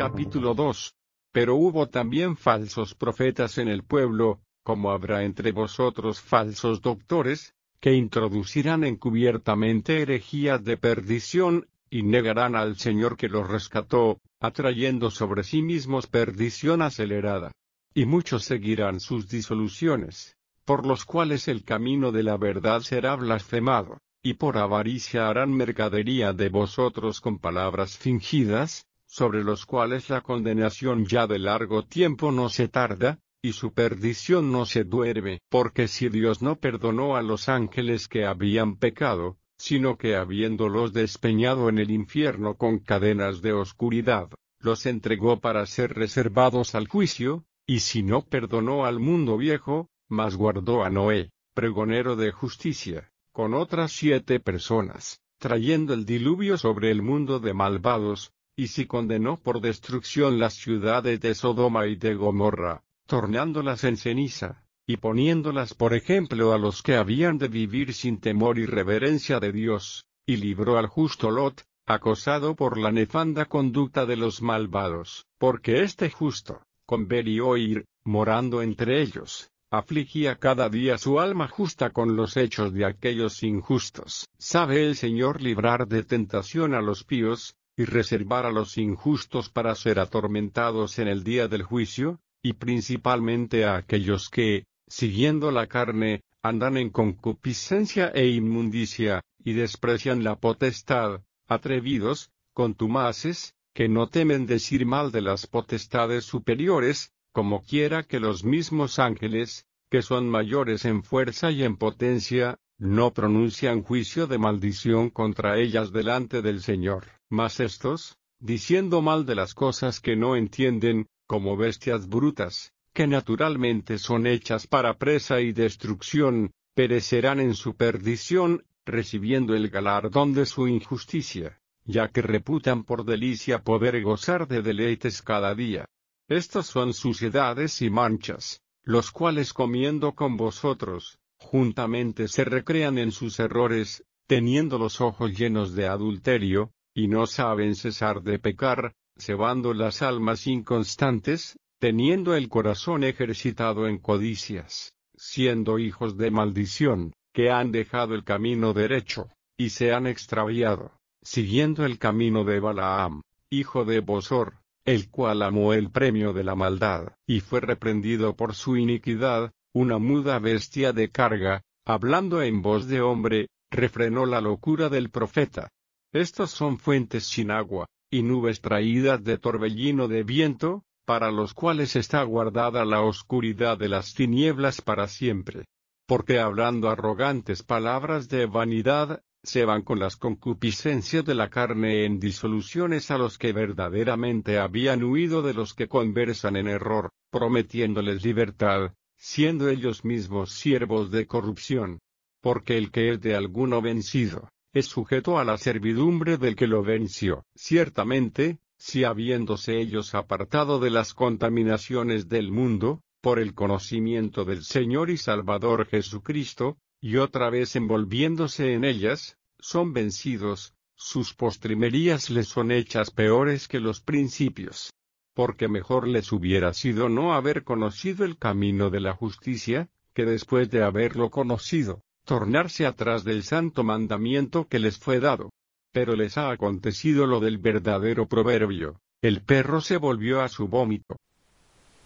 Capítulo 2. Pero hubo también falsos profetas en el pueblo, como habrá entre vosotros falsos doctores, que introducirán encubiertamente herejías de perdición, y negarán al Señor que los rescató, atrayendo sobre sí mismos perdición acelerada. Y muchos seguirán sus disoluciones, por los cuales el camino de la verdad será blasfemado, y por avaricia harán mercadería de vosotros con palabras fingidas, sobre los cuales la condenación ya de largo tiempo no se tarda, y su perdición no se duerme. Porque si Dios no perdonó a los ángeles que habían pecado, sino que habiéndolos despeñado en el infierno con cadenas de oscuridad, los entregó para ser reservados al juicio, y si no perdonó al mundo viejo, mas guardó a Noé, pregonero de justicia, con otras 7 personas, trayendo el diluvio sobre el mundo de malvados, y si condenó por destrucción las ciudades de Sodoma y de Gomorra, tornándolas en ceniza, y poniéndolas por ejemplo a los que habían de vivir sin temor y reverencia de Dios, y libró al justo Lot, acosado por la nefanda conducta de los malvados, porque este justo, con ver y oír, morando entre ellos, afligía cada día su alma justa con los hechos de aquellos injustos. Sabe el Señor librar de tentación a los píos, y reservar a los injustos para ser atormentados en el día del juicio, y principalmente a aquellos que, siguiendo la carne, andan en concupiscencia e inmundicia, y desprecian la potestad, atrevidos, contumaces, que no temen decir mal de las potestades superiores, como quiera que los mismos ángeles, que son mayores en fuerza y en potencia, no pronuncian juicio de maldición contra ellas delante del Señor. Mas estos, diciendo mal de las cosas que no entienden, como bestias brutas, que naturalmente son hechas para presa y destrucción, perecerán en su perdición, recibiendo el galardón de su injusticia, ya que reputan por delicia poder gozar de deleites cada día. Estos son suciedades y manchas, los cuales comiendo con vosotros, juntamente se recrean en sus errores, teniendo los ojos llenos de adulterio, y no saben cesar de pecar, cebando las almas inconstantes, teniendo el corazón ejercitado en codicias, siendo hijos de maldición, que han dejado el camino derecho, y se han extraviado, siguiendo el camino de Balaam, hijo de Bosor, el cual amó el premio de la maldad, y fue reprendido por su iniquidad, una muda bestia de carga, hablando en voz de hombre, refrenó la locura del profeta. Estos son fuentes sin agua, y nubes traídas de torbellino de viento, para los cuales está guardada la oscuridad de las tinieblas para siempre. Porque hablando arrogantes palabras de vanidad, se van con las concupiscencias de la carne en disoluciones a los que verdaderamente habían huido de los que conversan en error, prometiéndoles libertad, siendo ellos mismos siervos de corrupción. Porque el que es de alguno vencido, es sujeto a la servidumbre del que lo venció. Ciertamente, si habiéndose ellos apartado de las contaminaciones del mundo, por el conocimiento del Señor y Salvador Jesucristo, y otra vez envolviéndose en ellas, son vencidos, sus postrimerías les son hechas peores que los principios. Porque mejor les hubiera sido no haber conocido el camino de la justicia, que después de haberlo conocido, tornarse atrás del santo mandamiento que les fue dado. Pero les ha acontecido lo del verdadero proverbio, el perro se volvió a su vómito.